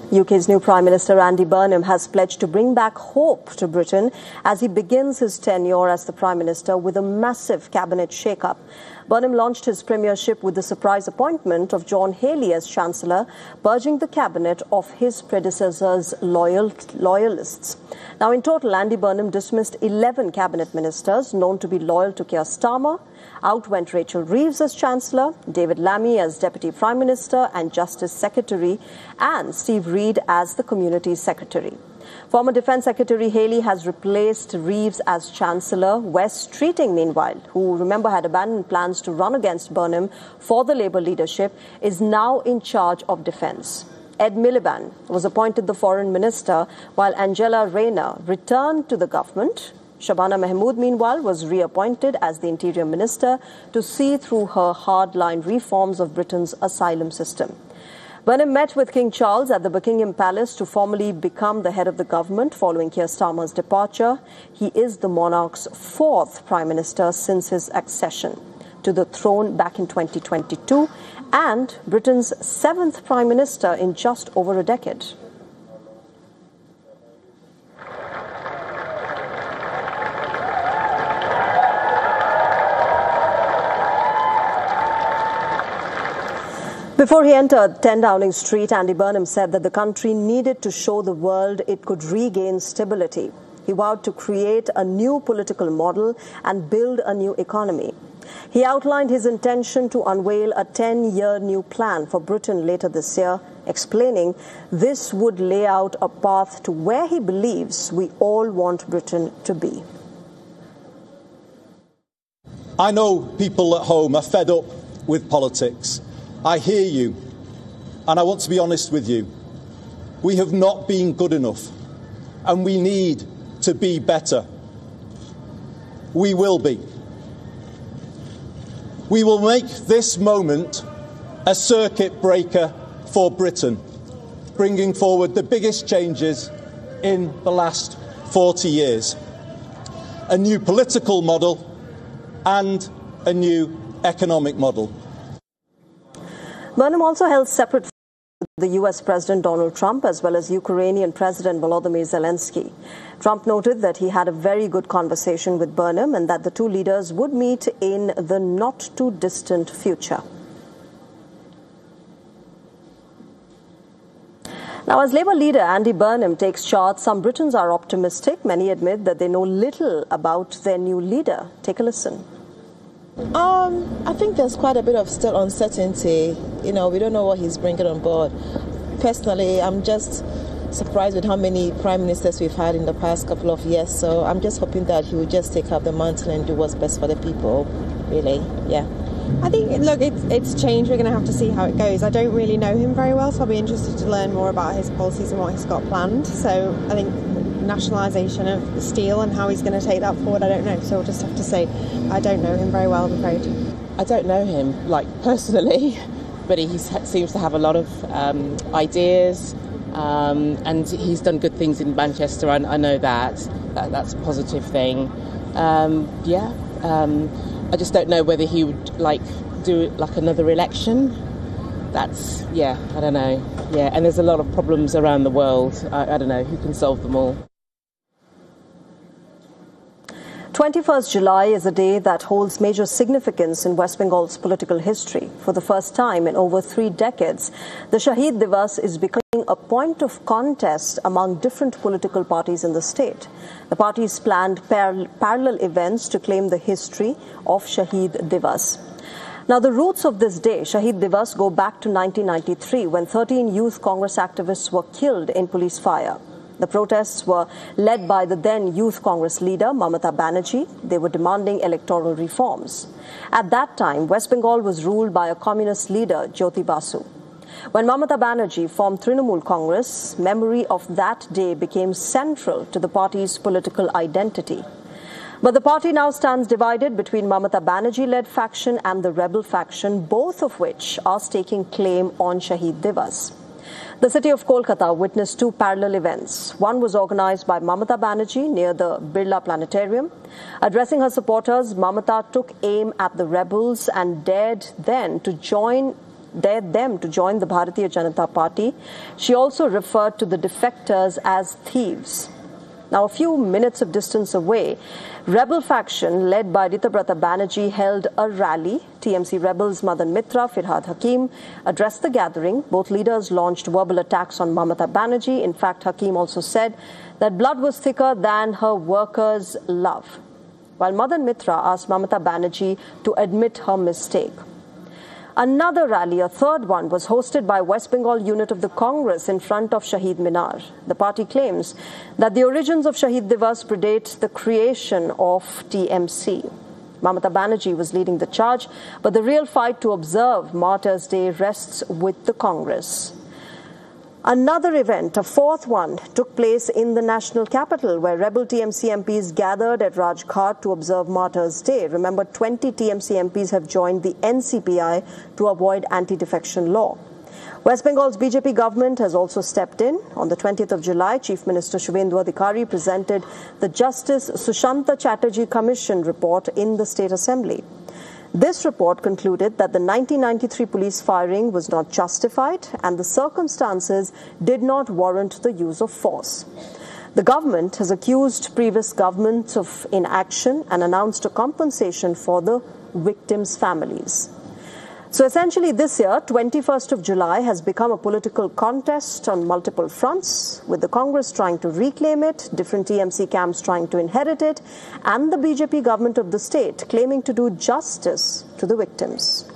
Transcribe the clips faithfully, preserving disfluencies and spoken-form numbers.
U K's new Prime Minister Andy Burnham has pledged to bring back hope to Britain as he begins his tenure as the Prime Minister with a massive cabinet shake-up. Burnham launched his premiership with the surprise appointment of John Healey as Chancellor, purging the cabinet of his predecessor's loyal, loyalists. Now, in total, Andy Burnham dismissed eleven cabinet ministers known to be loyal to Keir Starmer. Out went Rachel Reeves as Chancellor, David Lammy as Deputy Prime Minister and Justice Secretary, and Steve Reed as the Community Secretary. Former Defence Secretary Healey has replaced Reeves as Chancellor. Wes Streeting, meanwhile, who, remember, had abandoned plans to run against Burnham for the Labour leadership, is now in charge of Defence. Ed Miliband was appointed the Foreign Minister, while Angela Rayner returned to the government. Shabana Mahmood, meanwhile, was reappointed as the Interior Minister to see through her hardline reforms of Britain's asylum system. Burnham met with King Charles at the Buckingham Palace to formally become the head of the government following Keir Starmer's departure. He is the monarch's fourth Prime Minister since his accession to the throne back in twenty twenty-two and Britain's seventh Prime Minister in just over a decade. Before he entered ten Downing Street, Andy Burnham said that the country needed to show the world it could regain stability. He vowed to create a new political model and build a new economy. He outlined his intention to unveil a ten-year new plan for Britain later this year, explaining this would lay out a path to where he believes we all want Britain to be. I know people at home are fed up with politics. I hear you, and I want to be honest with you. We have not been good enough, and we need to be better. We will be. We will make this moment a circuit breaker for Britain, bringing forward the biggest changes in the last forty years. A new political model and a new economic model. Burnham also held separate with the U S President Donald Trump as well as Ukrainian President Volodymyr Zelensky. Trump noted that he had a very good conversation with Burnham and that the two leaders would meet in the not-too-distant future. Now, as Labour leader Andy Burnham takes charge, some Britons are optimistic. Many admit that they know little about their new leader. Take a listen. Um, I think there's quite a bit of still uncertainty. You know, we don't know what he's bringing on board. Personally, I'm just surprised with how many prime ministers we've had in the past couple of years. So I'm just hoping that he will just take up the mantle and do what's best for the people, really. Yeah. I think, look, it's, it's changed. We're going to have to see how it goes. I don't really know him very well, so I'll be interested to learn more about his policies and what he's got planned. So I think nationalisation of steel and how he's going to take that forward, I don't know. So we'll just have to say, I don't know him very well, I'm afraid. I don't know him, like, personally, but he seems to have a lot of um, ideas, um, and he's done good things in Manchester. I, I know that. that. That's a positive thing. Um, yeah. Um, I just don't know whether he would, like, do, like, another election. That's, yeah, I don't know. Yeah, and there's a lot of problems around the world. I, I don't know, who can solve them all? twenty-first July is a day that holds major significance in West Bengal's political history. For the first time in over three decades, the Shahid Divas is becoming a point of contest among different political parties in the state. The parties planned par parallel events to claim the history of Shahid Divas. Now, the roots of this day, Shahid Divas, go back to nineteen ninety-three, when thirteen youth Congress activists were killed in police fire. The protests were led by the then Youth Congress leader, Mamata Banerjee. They were demanding electoral reforms. At that time, West Bengal was ruled by a communist leader, Jyoti Basu. When Mamata Banerjee formed Trinamool Congress, memory of that day became central to the party's political identity. But the party now stands divided between Mamata Banerjee-led faction and the rebel faction, both of which are staking claim on Shahid Divas. The city of Kolkata witnessed two parallel events. One was organized by Mamata Banerjee near the Birla Planetarium. Addressing her supporters, Mamata took aim at the rebels and dared then to join dared them to join the Bharatiya Janata Party. She also referred to the defectors as thieves. Now, a few minutes of distance away, rebel faction led by Ritabrata Banerjee held a rally. T M C rebels Madan Mitra, Firhad Hakim addressed the gathering. Both leaders launched verbal attacks on Mamata Banerjee. In fact, Hakim also said that blood was thicker than her workers' love, while Madan Mitra asked Mamata Banerjee to admit her mistake. Another rally, a third one, was hosted by West Bengal unit of the Congress in front of Shahid Minar. The party claims that the origins of Shahid Divas predate the creation of T M C. Mamata Banerjee was leading the charge, but the real fight to observe Martyrs' Day rests with the Congress. Another event, a fourth one, took place in the national capital, where rebel T M C M Ps gathered at Rajghat to observe Martyrs' Day. Remember, twenty T M C M Ps have joined the N C P I to avoid anti-defection law. West Bengal's B J P government has also stepped in. On the twentieth of July, Chief Minister Shubhendu Adhikari presented the Justice Sushanta Chatterjee Commission report in the State Assembly. This report concluded that the nineteen ninety-three police firing was not justified and the circumstances did not warrant the use of force. The government has accused previous governments of inaction and announced a compensation for the victims' families. So essentially this year, twenty-first of July, has become a political contest on multiple fronts, with the Congress trying to reclaim it, different T M C camps trying to inherit it, and the B J P government of the state claiming to do justice to the victims.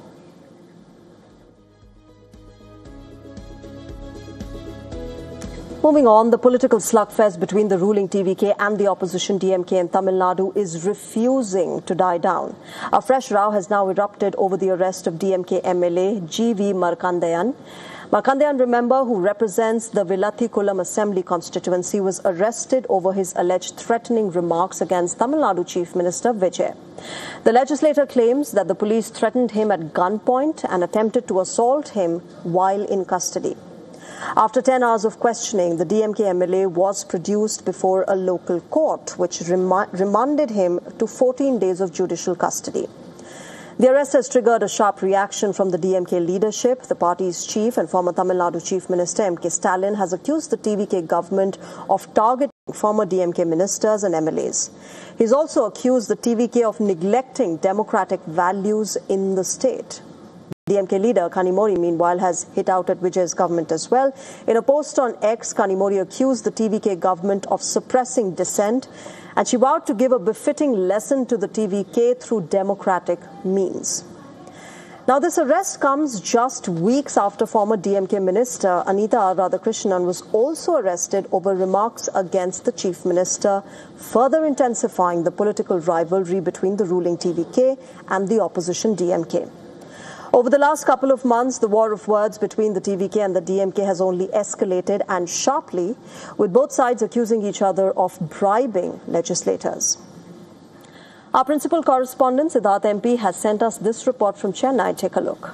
Moving on, the political slugfest between the ruling T V K and the opposition D M K in Tamil Nadu is refusing to die down. A fresh row has now erupted over the arrest of D M K M L A G V Markandayan. Markandayan, remember, who represents the Villathikulam Assembly constituency, was arrested over his alleged threatening remarks against Tamil Nadu Chief Minister Vijay. The legislator claims that the police threatened him at gunpoint and attempted to assault him while in custody. After ten hours of questioning, the D M K M L A was produced before a local court, which rem remanded him to fourteen days of judicial custody. The arrest has triggered a sharp reaction from the D M K leadership. The party's chief and former Tamil Nadu Chief Minister M K Stalin has accused the T V K government of targeting former D M K ministers and M L As. He's also accused the T V K of neglecting democratic values in the state. D M K leader Kanimori, meanwhile, has hit out at Vijay's government as well. In a post on X, Kanimori accused the T V K government of suppressing dissent, and she vowed to give a befitting lesson to the T V K through democratic means. Now, this arrest comes just weeks after former D M K minister Anita R. Radhakrishnan was also arrested over remarks against the chief minister, further intensifying the political rivalry between the ruling T V K and the opposition D M K. Over the last couple of months, the war of words between the T V K and the D M K has only escalated, and sharply, with both sides accusing each other of bribing legislators. Our principal correspondent, Siddharth M P, has sent us this report from Chennai. Take a look.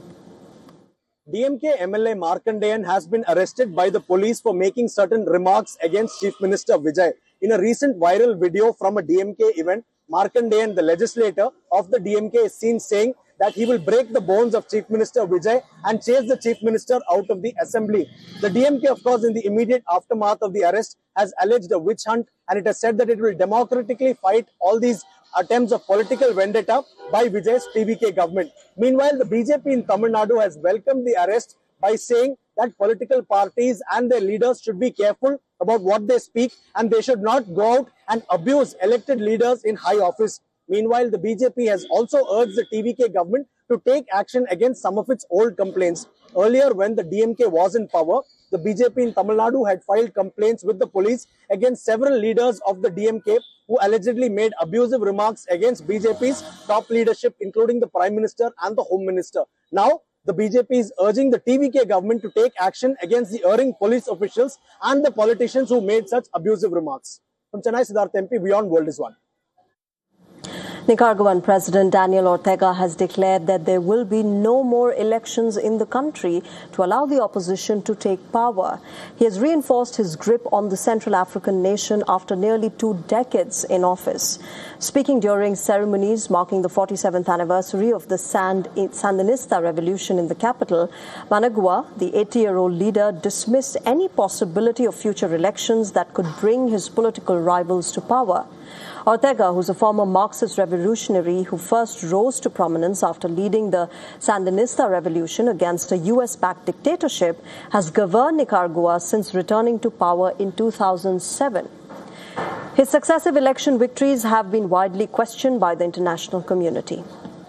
D M K M L A Markandayan has been arrested by the police for making certain remarks against Chief Minister Vijay. In a recent viral video from a D M K event, Markandayan, the legislator of the D M K, is seen saying that he will break the bones of Chief Minister Vijay and chase the Chief Minister out of the assembly. The D M K, of course, in the immediate aftermath of the arrest, has alleged a witch hunt, and it has said that it will democratically fight all these attempts of political vendetta by Vijay's T V K government. Meanwhile, the B J P in Tamil Nadu has welcomed the arrest by saying that political parties and their leaders should be careful about what they speak, and they should not go out and abuse elected leaders in high office. Meanwhile, the B J P has also urged the T V K government to take action against some of its old complaints. Earlier, when the D M K was in power, the B J P in Tamil Nadu had filed complaints with the police against several leaders of the D M K who allegedly made abusive remarks against B J P's top leadership, including the Prime Minister and the Home Minister. Now, the B J P is urging the T V K government to take action against the erring police officials and the politicians who made such abusive remarks. From Chennai, Siddharth M P, Beyond World is One. Nicaraguan President Daniel Ortega has declared that there will be no more elections in the country to allow the opposition to take power. He has reinforced his grip on the Central African nation after nearly two decades in office. Speaking during ceremonies marking the forty-seventh anniversary of the Sandinista revolution in the capital, Managua, the eighty-year-old leader, dismissed any possibility of future elections that could bring his political rivals to power. Ortega, who's a former Marxist revolutionary who first rose to prominence after leading the Sandinista revolution against a U S-backed dictatorship, has governed Nicaragua since returning to power in two thousand seven. His successive election victories have been widely questioned by the international community.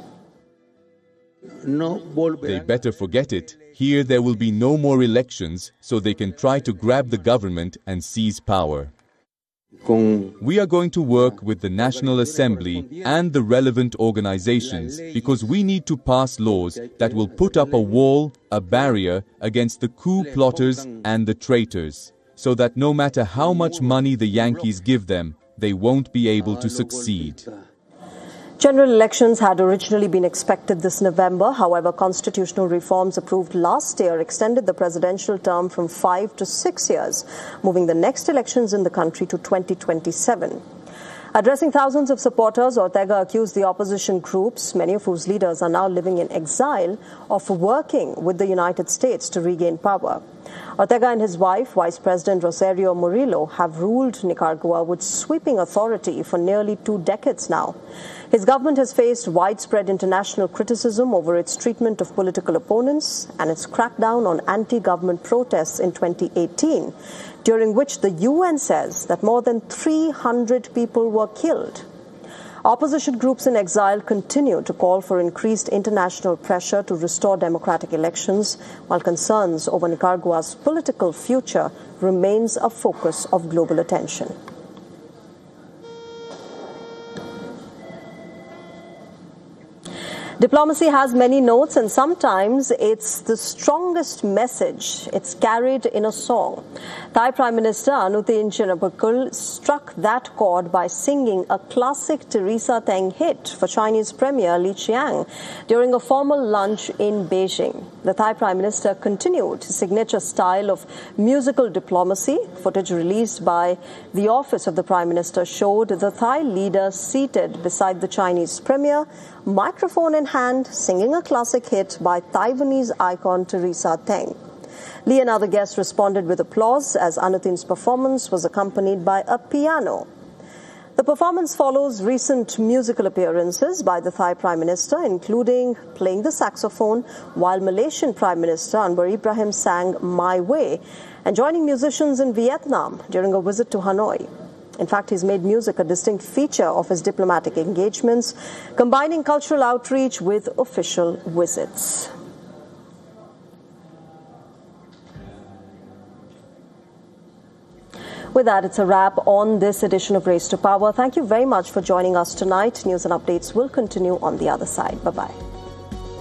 They better forget it. Here there will be no more elections, so they can try to grab the government and seize power. We are going to work with the National Assembly and the relevant organizations because we need to pass laws that will put up a wall, a barrier against the coup plotters and the traitors, so that no matter how much money the Yankees give them, they won't be able to succeed. General elections had originally been expected this November. However, constitutional reforms approved last year extended the presidential term from five to six years, moving the next elections in the country to twenty twenty-seven. Addressing thousands of supporters, Ortega accused the opposition groups, many of whose leaders are now living in exile, of working with the United States to regain power. Ortega and his wife, Vice President Rosario Murillo, have ruled Nicaragua with sweeping authority for nearly two decades now. His government has faced widespread international criticism over its treatment of political opponents and its crackdown on anti-government protests in twenty eighteen, during which the U N says that more than three hundred people were killed. Opposition groups in exile continue to call for increased international pressure to restore democratic elections, while concerns over Nicaragua's political future remains a focus of global attention. Diplomacy has many notes, and sometimes it's the strongest message. It's carried in a song. Thai Prime Minister Anutin Charnvirakul struck that chord by singing a classic Theresa Teng hit for Chinese Premier Li Qiang during a formal lunch in Beijing. The Thai Prime Minister continued his signature style of musical diplomacy. Footage released by the office of the Prime Minister showed the Thai leader seated beside the Chinese Premier, microphone in hand, singing a classic hit by Taiwanese icon Theresa Teng. Lee and other guests responded with applause as Anutin's performance was accompanied by a piano. The performance follows recent musical appearances by the Thai Prime Minister, including playing the saxophone, while Malaysian Prime Minister Anwar Ibrahim sang My Way, and joining musicians in Vietnam during a visit to Hanoi. In fact, he's made music a distinct feature of his diplomatic engagements, combining cultural outreach with official visits. With that, it's a wrap on this edition of Race to Power. Thank you very much for joining us tonight. News and updates will continue on the other side. Bye-bye.